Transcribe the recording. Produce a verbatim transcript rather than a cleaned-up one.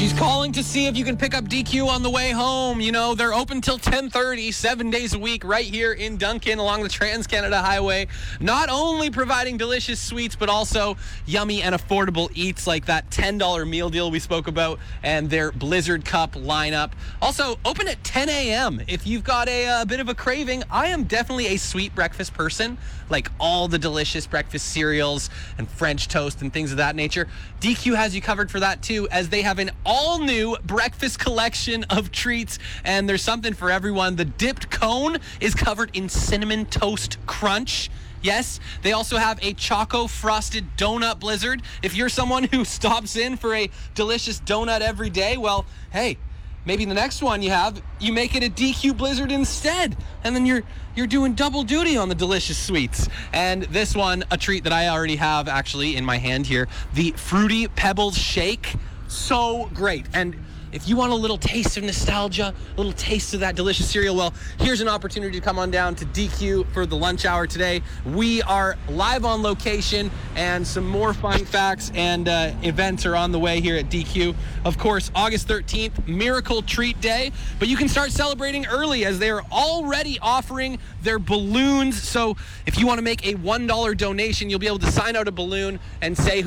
She's calling to see if you can pick up D Q on the way home. You know, they're open till ten thirty, seven days a week, right here in Duncan along the Trans-Canada Highway. Not only providing delicious sweets, but also yummy and affordable eats like that ten dollar meal deal we spoke about and their Blizzard Cup lineup. Also, open at ten a.m. If you've got a, a bit of a craving. I am definitely a sweet breakfast person, like all the delicious breakfast cereals and French toast and things of that nature. D Q has you covered for that too, as they have an all-new breakfast collection of treats, and there's something for everyone. The dipped cone is covered in cinnamon toast crunch. Yes, they also have a Choco Frosted Donut Blizzard. If you're someone who stops in for a delicious donut every day, well, hey, maybe the next one you have, you make it a D Q Blizzard instead. And then you're you're doing double duty on the delicious sweets. And this one, a treat that I already have actually in my hand here, the Fruity Pebbles Shake. So great. And if you want a little taste of nostalgia, a little taste of that delicious cereal, well, here's an opportunity to come on down to D Q for the lunch hour today. We are live on location, and some more fun facts and uh, events are on the way here at D Q. Of course, August thirteenth, Miracle Treat Day, but you can start celebrating early as they are already offering their balloons. So if you want to make a one dollar donation, you'll be able to sign out a balloon and say